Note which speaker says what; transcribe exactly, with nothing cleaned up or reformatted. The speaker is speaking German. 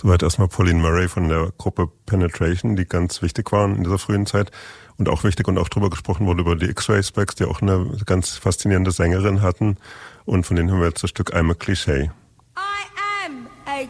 Speaker 1: Soweit erstmal Pauline Murray von der Gruppe Penetration, die ganz wichtig waren in dieser frühen Zeit und auch wichtig und auch drüber gesprochen wurde über die X-Ray Specs, die auch eine ganz faszinierende Sängerin hatten und von denen haben wir jetzt das Stück I'm a Cliché.